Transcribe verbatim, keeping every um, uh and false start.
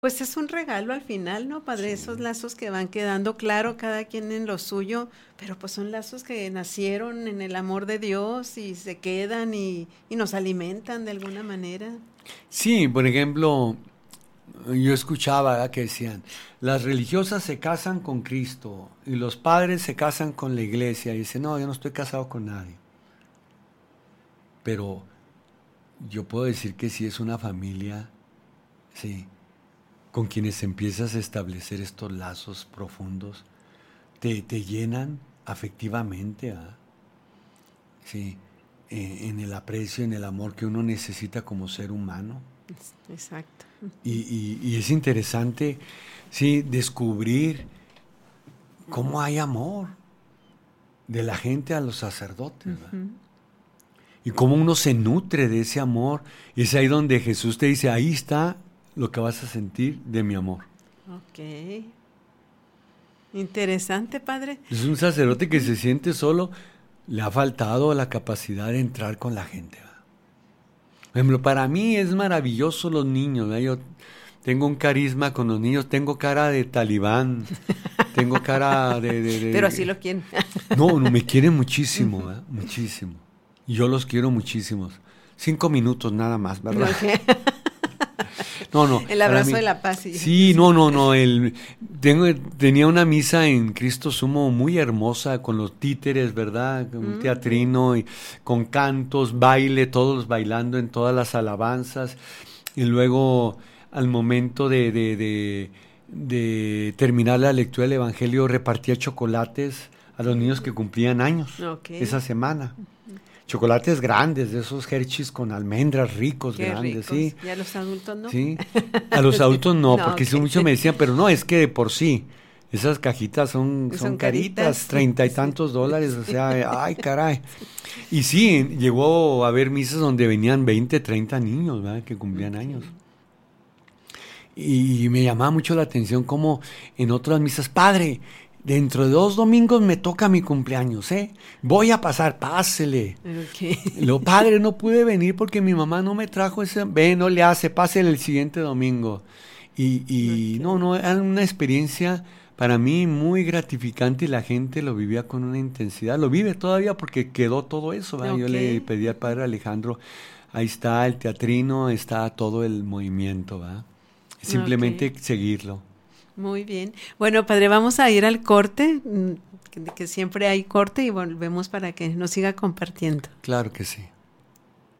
Pues es un regalo al final, ¿no, padre? Esos Sí. lazos que van quedando, claro, cada quien en lo suyo, pero pues son lazos que nacieron en el amor de Dios y se quedan y, y nos alimentan de alguna manera. Sí, por ejemplo, yo escuchaba, ¿verdad?, que decían, las religiosas se casan con Cristo y los padres se casan con la iglesia. Y dicen, no, yo no estoy casado con nadie. Pero yo puedo decir que sí es una familia, sí, con quienes empiezas a establecer estos lazos profundos, te, te llenan afectivamente, ¿verdad? Sí, eh, en el aprecio, en el amor que uno necesita como ser humano. Es- Exacto. Y, y- y es interesante, sí, descubrir cómo hay amor de la gente a los sacerdotes, ¿verdad? Ujú. Y cómo uno se nutre de ese amor. Y es ahí donde Jesús te dice, ahí está lo que vas a sentir de mi amor. Ok. Interesante, padre. Es un sacerdote que se siente solo, le ha faltado la capacidad de entrar con la gente, ¿verdad? Por ejemplo, para mí es maravilloso los niños, ¿verdad? Yo tengo un carisma con los niños, tengo cara de talibán, tengo cara de... de- Pero así de- lo quieren. No, no, me quieren muchísimo, ¿verdad? Muchísimo. Y yo los quiero muchísimos. Cinco minutos nada más, ¿verdad? Ok. No, no. El para abrazo mí- de la paz. Y, Sí, no, no, no. El, tengo, tenía una misa en Cristo Sumo muy hermosa con los títeres, ¿verdad? Con un Mm. teatrino y con cantos, baile, todos bailando en todas las alabanzas. Y luego, al momento de, de, de, de terminar la lectura del Evangelio, repartía chocolates a los niños que cumplían años Ok. esa semana. Chocolates grandes, de esos Hershey's con almendras ricos, Qué grandes, ricos. sí. Y a los adultos, ¿no? Sí, a los adultos no, No, porque ok. sí, muchos me decían, pero no, es que de por sí, esas cajitas son, Son son caritas, caritas, treinta y sí. tantos dólares, o sea, ay, caray. Y sí, llegó a haber misas donde venían veinte, treinta niños, ¿verdad?, que cumplían Ok. años. Y me llamaba mucho la atención como en otras misas, padre, dentro de dos domingos me toca mi cumpleaños, ¿eh? Voy a pasar, pásele. Ok. Lo padre, no pude venir porque mi mamá no me trajo ese. Ve, no le hace, pásele el siguiente domingo. Y, y Ok. no, no, era una experiencia para mí muy gratificante y la gente lo vivía con una intensidad. Lo vive todavía porque quedó todo eso, ¿verdad? Yo Ok. le pedí al padre Alejandro, ahí está el teatrino, está todo el movimiento, ¿verdad? Simplemente Ok. seguirlo. Muy bien. Bueno, padre, vamos a ir al corte, mm, que, que siempre hay corte y volvemos para que nos siga compartiendo. Claro que sí.